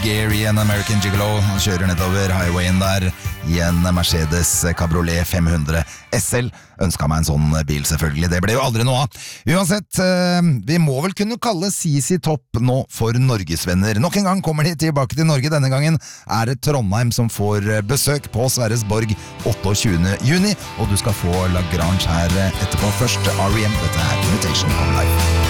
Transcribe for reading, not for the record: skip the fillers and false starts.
Gary, en American Gigolo. Han kjører nedover highwayen der i en Mercedes Cabriolet 500 SL. Ønsket meg en sånn bil selvfølgelig. Det ble jo aldri noe av. Uansett, vi må vel kunne kalle CC Topp nå for Norgesvenner. Nok en gang kommer de tilbake til Norge. Denne gangen er det Trondheim som får besøk på Sverresborg 28. juni. Og du skal få Lagrange her etterpå. Først R.E.M. Dette er Imitation of Life.